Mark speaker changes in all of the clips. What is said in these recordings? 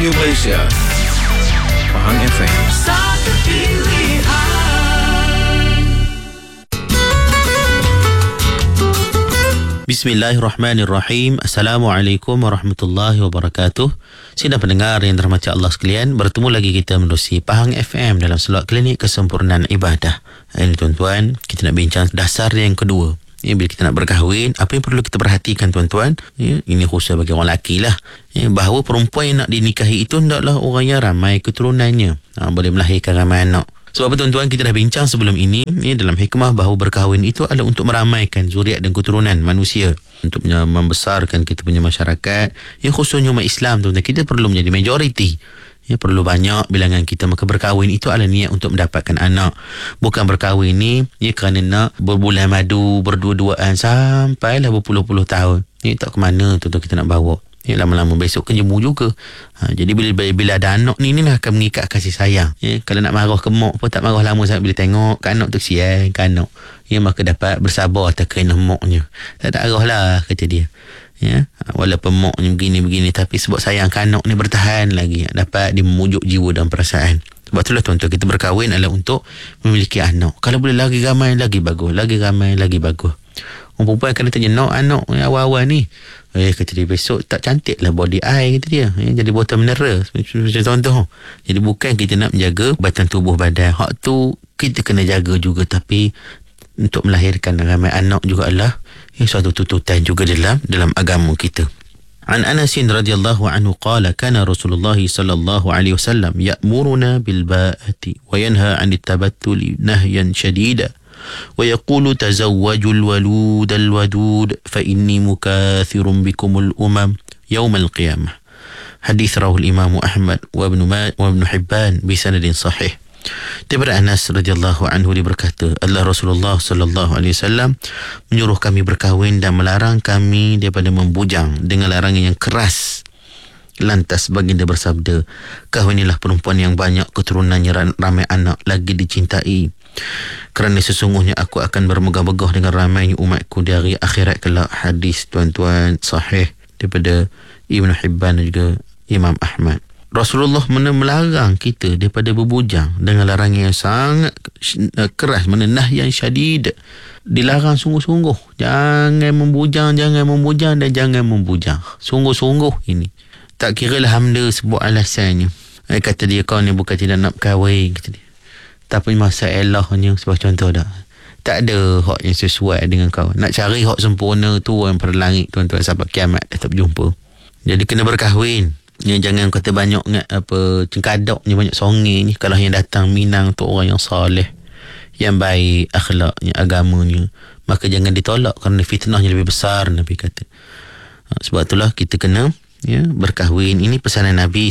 Speaker 1: Radio Malaysia, Pahang FM.
Speaker 2: Satu pilihan.
Speaker 3: Bismillahirrahmanirrahim. Assalamualaikum warahmatullahi wabarakatuh. Sidang pendengar yang dirahmati Allah sekalian, bertemu lagi kita menerusi Pahang FM dalam slot klinik kesempurnaan ibadah. Ini tuan-tuan, kita nak bincang dasar yang kedua. Bila kita nak berkahwin, apa yang perlu kita perhatikan tuan-tuan? Ini khusus bagi orang lelaki lah. Bahawa perempuan yang nak dinikahi itu hendaklah orang yang ramai keturunannya, boleh melahirkan ramai anak. Sebab apa tuan-tuan, kita dah bincang sebelum ini dalam hikmah bahawa berkahwin itu adalah untuk meramaikan zuriat dan keturunan manusia, untuk membesarkan kita punya masyarakat, yang khususnya umat Islam tuan-tuan. Kita perlu menjadi majoriti. Perlu banyak bilangan kita. Maka berkahwin itu adalah niat untuk mendapatkan anak. Bukan berkahwin ni kerana nak berbulan madu, berdua-duaan sampailah berpuluh-puluh tahun. Tak ke mana tuan-tuan kita nak bawa. Lama-lama besok kan jemu juga. Jadi bila ada anak ni lah akan mengikat kasih sayang. Kalau nak marah ke mak pun tak marah lama sangat bila tengok kan anak tu kesian kan anak. Maka dapat bersabar atas kerana maknya. Tak arah lah kata dia. Walaupun maknya begini-begini, tapi sebab sayang anak ni bertahan lagi, dapat dia memujuk jiwa dan perasaan. Sebab itulah tuan-tuan, kita berkahwin adalah untuk memiliki anak. Kalau boleh lagi ramai lagi bagus, lagi ramai lagi bagus. Orang perempuan kena tanya nak anak awal-awal ni, kata dia besok tak cantik lah body eye, kata dia, jadi botol mineral macam contoh. Jadi bukan kita nak menjaga batang tubuh badan, hak tu kita kena jaga juga, tapi untuk melahirkan ramai anak juga adalah suatu tuntutan juga dalam agama kita. An Anas radhiyallahu anhu qala kana Rasulullah sallallahu alaihi wasallam ya'muruna bil ba'ati wa yanha 'anit tabattuli nahyan shadida wa yaqulu tazawwajul walud al wadud fa inni mukathirun bikumul umam yawmal qiyamah. Hadis rawahu Imam Ahmad wa Ibn Hibban bi sanadin sahih. Daripada Anas radhiyallahu anhu dia berkata, Allah Rasulullah sallallahu alaihi wasallam menyuruh kami berkahwin dan melarang kami daripada membujang dengan larangan yang keras. Lantas baginda bersabda, kahwinilah perempuan yang banyak keturunannya, ramai anak, lagi dicintai, kerana sesungguhnya aku akan bermegah-megah dengan ramainya umatku di hari akhirat kelak. Hadis tuan-tuan sahih daripada Ibn Hibban dan juga Imam Ahmad. Rasulullah melarang kita daripada berbujang dengan larangan yang sangat keras, nahyan syadid. Dilarang sungguh-sungguh. Jangan membujang dan jangan membujang. Sungguh-sungguh ini. Tak kira lah hamda sebuah alasannya. Kata dia, kau ni bukan tidak nak berkahwin, kata dia. Tapi masalahnya, sebuah contoh dah, tak ada hak yang sesuai dengan kau. Nak cari hak sempurna tu yang pada langit tuan-tuan, sampai kiamat dah tak berjumpa. Jadi kena berkahwin. Jangan kata banyak cengkadaknya, banyak songenya. Kalau yang datang Minang tu orang yang soleh, yang baik akhlaknya, agamanya, maka jangan ditolak kerana fitnahnya lebih besar, Nabi kata. Sebab itulah kita kena berkahwin. Ini pesanan Nabi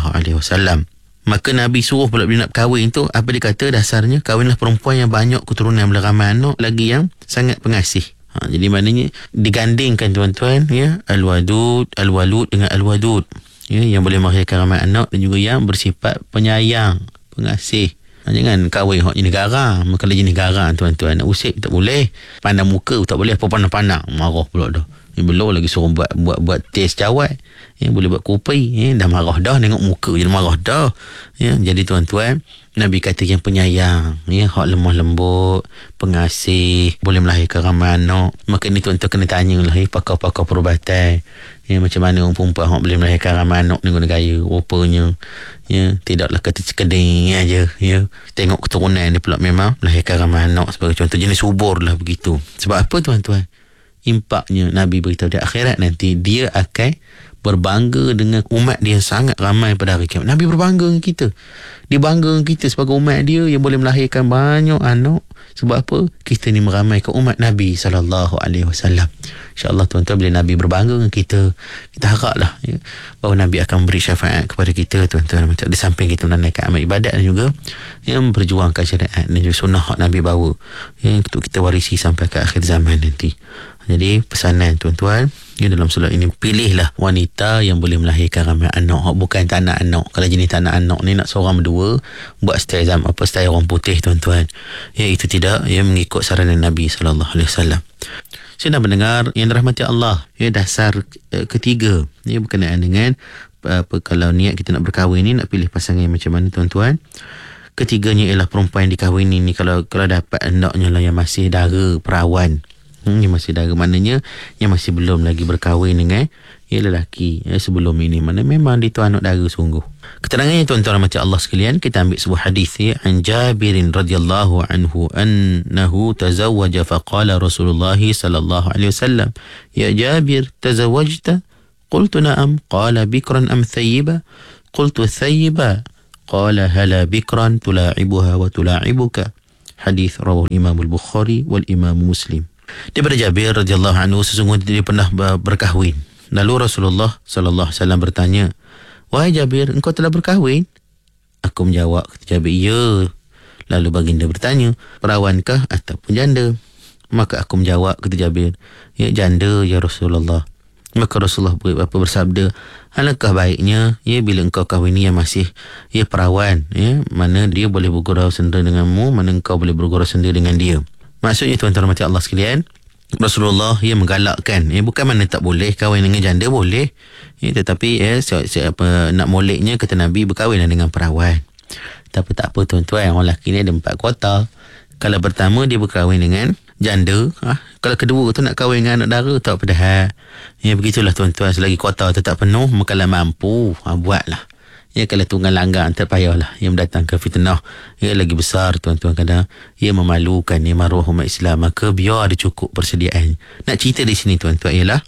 Speaker 3: SAW. Maka Nabi suruh pula bila nak kahwin tu, apa dia kata dasarnya? Kahwinlah perempuan yang banyak keturunan, yang ramai anak, lagi yang sangat pengasih. Jadi maknanya digandingkan tuan-tuan, al-wadud, al-walud dengan al-wadud. Yang boleh melahirkan ramai anak dan juga yang bersifat penyayang, pengasih. Jangan kahwin hak jenis garang. Kalau jenis garang tuan-tuan, nak usik tak boleh, pandang muka tak boleh, apa pandang-pandang marah pula dah. Belum lagi suruh buat test jawab, boleh buat kopi, dah marah dah, tengok muka je marah dah. Jadi tuan-tuan, Nabi kata yang penyayang, hak lemah lembut, pengasih, boleh melahirkan ramai anak. Maka ni tuan-tuan kena tanyalah pakar-pakar perubatan, macam mana orang perempuan hak boleh melahirkan ramai anak ni guna gaya. Rupanya tidaklah kata sekeding aja, tengok keturunan dia pula memang melahirkan ramai anak. Sebagai contoh, jenis subur lah begitu. Sebab apa tuan-tuan? Impaknya Nabi beritahu di akhirat nanti dia akan berbangga dengan umat dia yang sangat ramai pada hari kiamat. Nabi berbangga dengan kita. Dia bangga dengan kita sebagai umat dia yang boleh melahirkan banyak anak. Sebab apa? Kita ni meramaikan umat Nabi SAW. InsyaAllah tuan-tuan, bila Nabi berbangga dengan kita, kita haraplah bahawa Nabi akan beri syafaat kepada kita tuan-tuan. Di samping kita menunaikan amal ibadat dan juga memperjuangkan syariat dan juga sunnah hak Nabi bawa, untuk kita warisi sampai ke akhir zaman nanti. Jadi pesanan tuan-tuan, dalam surat ini, pilihlah wanita yang boleh melahirkan ramai anak. Bukan tak nak anak. Kalau jenis tak nak anak ni, nak seorang berdua, buat style style orang putih tuan-tuan. Itu tidak mengikut saranan Nabi SAW. Saya nak mendengar yang dirahmati Allah, dasar ketiga berkenaan dengan kalau niat kita nak berkahwin ni, nak pilih pasangan yang macam mana tuan-tuan. Ketiganya ialah perempuan yang dikahwini ni, kalau dapat hendaknya lah yang masih dara perawan, yang masih dara, maknanya yang masih belum lagi berkahwin dengan lelaki sebelum ini, mana memang dia tu anak dara sungguh. Keterangannya tuan-tuan rahmati Allah sekalian, kita ambil sebuah hadis an Jabirin radhiyallahu anhu annahu tazawwaja faqala Rasulullah sallallahu alaihi wasallam, ya Jabir, tazawwajta? Qultu na'am. Qala bikran am thayyiba? Qultu thayyiba. Qala hala bikran tula'ibuha wa tula'ibuka. Hadis rawahu Imam al-Bukhari wal Imam Muslim. Daripada Jabir radhiyallahu anhu, sesungguhnya dia pernah berkahwin. Lalu Rasulullah sallallahu alaihi wasallam bertanya, wahai Jabir, engkau telah berkahwin? Aku menjawab, kata Jabir, ya. Lalu baginda bertanya, perawankah ataupun janda? Maka aku menjawab, kata Jabir, ya, janda ya Rasulullah. Maka Rasulullah bersabda, alangkah baiknya bila engkau kahwini yang masih perawan, mana dia boleh bergurau senda denganmu, mana engkau boleh bergurau senda dengan dia. Maksudnya tuan-tuan rahmati Allah sekalian, Rasulullah menggalakkan, bukan mana tak boleh kahwin dengan janda, boleh, tetapi siapa nak moleknya, kata Nabi, berkahwin dengan perawan. Tapi tak apa tuan-tuan, orang lelaki ni ada 4 kuota. Kalau pertama dia berkahwin dengan janda, kalau kedua tu nak kahwin dengan anak dara, tak padahal. Begitulah tuan-tuan, selagi kuota tu tak penuh, maka kalau mampu, buatlah. Kalau tunggal langgar, tak payahlah. Ia mendatangkan fitnah lagi besar tuan-tuan. Kadang ia memalukan maruah umat Islam. Maka biar ada cukup persediaan. Nak cerita di sini tuan-tuan ialah,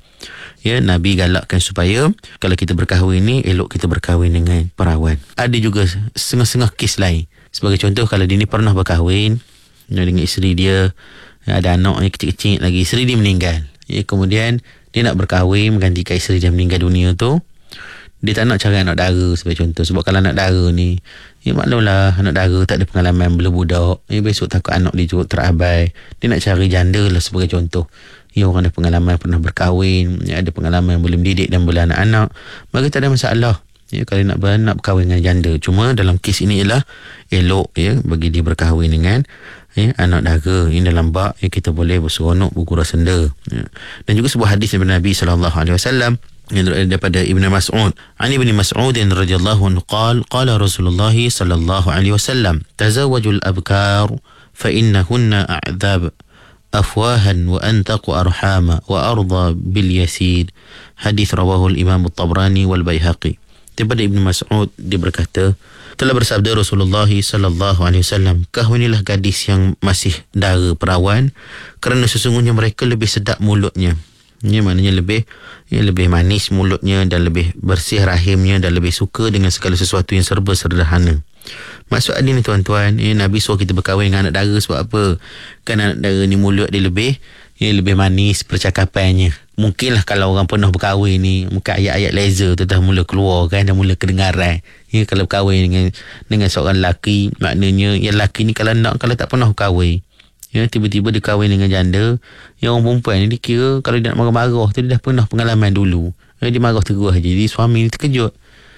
Speaker 3: Nabi galakkan supaya kalau kita berkahwin ni, elok kita berkahwin dengan perawan. Ada juga setengah-setengah kes lain. Sebagai contoh, kalau dia ni pernah berkahwin dengan isteri dia, ada anak kecil-kecil lagi, isteri dia meninggal, kemudian dia nak berkahwin menggantikan isteri dia meninggal dunia tu. Dia tak nak cari anak dara sebagai contoh. Sebab kalau anak dara ni, maklumlah, anak dara tak ada pengalaman bela budak, besok takut anak dia juga terabai. Dia nak cari janda lah sebagai contoh. Orang ada pengalaman, pernah berkahwin, ada pengalaman boleh mendidik dan bela anak-anak, maka tak ada masalah kalau nak berkahwin dengan janda. Cuma dalam kes ini ialah elok bagi dia berkahwin dengan anak dara. Ini dalam bab kita boleh berseronok, bergurau senda. Dan juga sebuah hadis daripada Nabi SAW daripada Ibn Mas'ud. An Ibn Mas'ud radhiyallahu anhu qala Rasulullah sallallahu alaihi wasallam, tazawwajul abkar fa innahunna a'dhab afwahan wa antaqu arhama wa arda bil yasir. Hadis rawahu al-Imam at-Tabrani wal Baihaqi. Daripada Ibn Mas'ud, dia berkata, telah bersabda Rasulullah sallallahu alaihi wasallam, kahwinilah gadis yang masih dara perawan, kerana sesungguhnya mereka lebih sedap mulutnya. Maknanya lebih manis mulutnya, dan lebih bersih rahimnya, dan lebih suka dengan segala sesuatu yang serba sederhana. Maksud hadis ni tuan-tuan, Nabi suruh kita berkahwin dengan anak dara sebab apa? Kan anak dara ni mulut dia lebih manis percakapannya. Mungkinlah kalau orang pernah berkahwin ni, mungkin ayat-ayat laser tu dah mula keluar kan, dah mula kedengaran. Kalau berkahwin dengan seorang lelaki, maknanya yang lelaki ni kalau tak pernah berkahwin, tiba-tiba dia kahwin dengan janda, orang perempuan ni dia kira kalau dia nak marah-marah tu, dia dah pernah pengalaman dulu, dia marah terus aja. Jadi suami ni terkejut,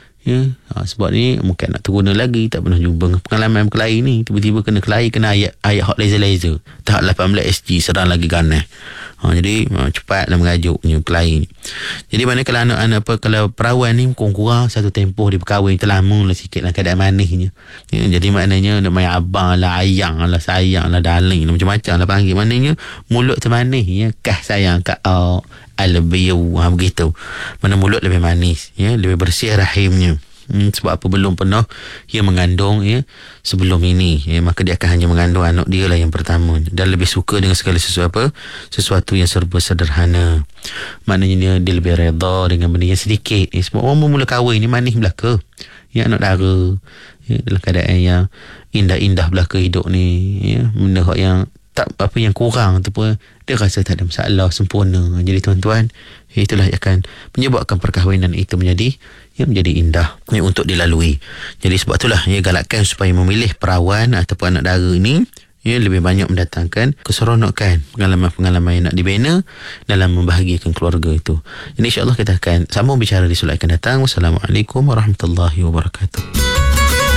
Speaker 3: sebab ni mungkin nak terguna lagi, tak pernah jumpa pengalaman berkelahi ni, tiba-tiba kena kelahi, kena ayat hot laser tahap 18 SG serang lagi ganas. Jadi cepatlah merajuknya kelahi. Jadi mana kalau anak-anak kalau perawan ni kurang-kurang satu tempoh dia berkahwin, terlama lah sikit lah keadaan manisnya. Jadi maknanya dia main abang lah, ayang lah, sayang lah, darling lah, macam-macam lah panggil. Maknanya mulut termanis, kah sayang, kah I love you, begitu. Mana mulut lebih manis, lebih bersih rahimnya. Sebab apa? Belum pernah ia mengandung sebelum ini, maka dia akan hanya mengandung anak dia lah yang pertama, dan lebih suka dengan segala sesuatu yang serba sederhana. Maknanya dia lebih redha dengan benda yang sedikit. Sebab orang memula kahwin ni manis belaka, anak dara, dalam keadaan yang indah-indah belaka hidup ni, benda yang tak apa yang kurang tu pun dia rasa tak ada masalah, sempurna. Jadi tuan-tuan, itulah yang akan menyebabkan perkahwinan itu menjadi indah untuk dilalui. Jadi sebab itulah galakkan supaya memilih perawan ataupun anak dara ini lebih banyak mendatangkan keseronokan, pengalaman-pengalaman yang nak dibina dalam membahagiakan keluarga itu. Jadi insya-Allah kita akan sambung bicara di slot akan datang. Wassalamualaikum warahmatullahi wabarakatuh.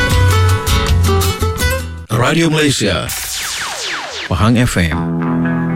Speaker 1: Radio Malaysia, Pahang FM.